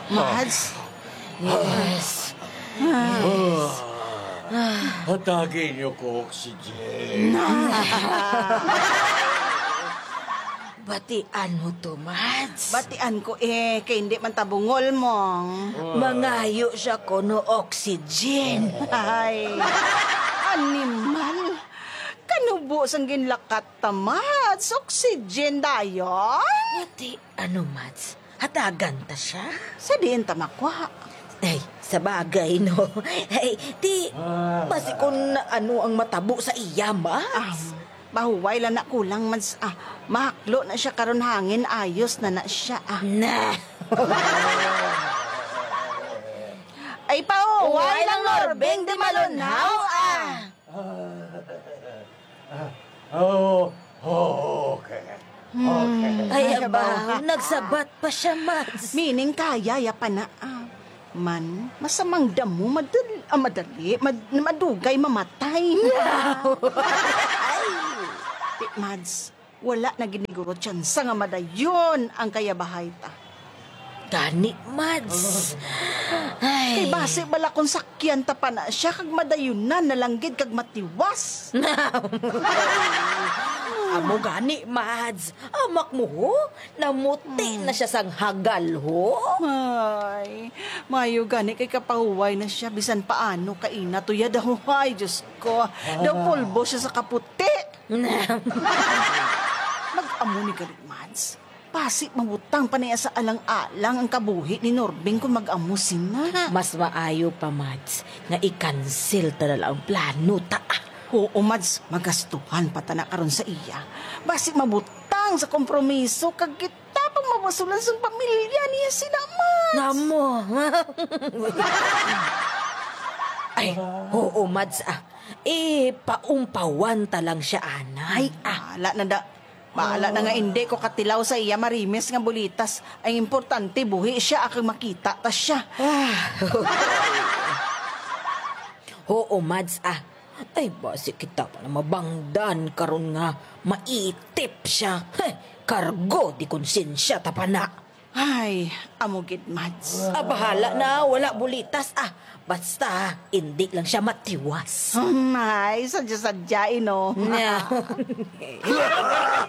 Mads? Yes. Hatagin niyo ko oxygen. Batian mo to, Mads. Batian ko kay hindi man tabungol mong. Mangayo siya ko no oxygen. Ay, animal. Kanubo sang ginlakat ta, Mads. Oxygen dayon. Bati, Mads? Hatagan ta siya? Sa diin ta makwa. Ay, sa bagay, no? Ay, basi kung ano ang matabo sa iya, Mads. Bahuway lang na kulang, Mads. Mahaklo na siya karon hangin. Ayos na siya. Na. Ay, pahuway lang, Norbeng, di malunhaw, Okay. Ay, aba, nagsabat pa siya, Mads. Meaning kaya, ya pa na. Man, masamang damo, madugay, mamatay. Ay, Mads, wala na giniguro tsansa nga madayon ang kayabahay ta. Gani, Mads. Ay. Kay base bala kung sakyan ta pa na siya, kag madayon na nalanggid kag matiwas. Amo gani, Mads. Amak mo, ho? Namuti na siya sang hagal, ho? Ay, mayo gani kay kapahuway na siya, bisan paano kaina tuya daw. Ay, Diyos ko. Daw pulbo siya sa kaputi. Mag-amo ni ka rin, Mads. Pasik mabutang pa niya sa alang-alang ang kabuhi ni Norbeng kung mag-amo sina. Mas maayo pa, Mads, nga i-cancel talaga ang plano ta. Oo, Mads, magastuhan pa ta na karon sa iya. Basik mabutang sa kompromiso, kag kita pang mabasulan sa pamilya niya sina, Mads. Namo. Ay, oo, Mads, paumpawan ta lang siya, anay. Baala na nga hindi ko katilaw sa iya marimes nga bulitas. Ang importante, buhi siya akang makita ta siya. Oo, Mads, Ay, basi kita pa na mabangdan karon nga maitip siya. Kargo di konsensya ta pa na. Ay, amugid, Mads. Bahala na, wala bulitas. Basta, hindi lang siya matiwas. Ay, sadya-sadya, no?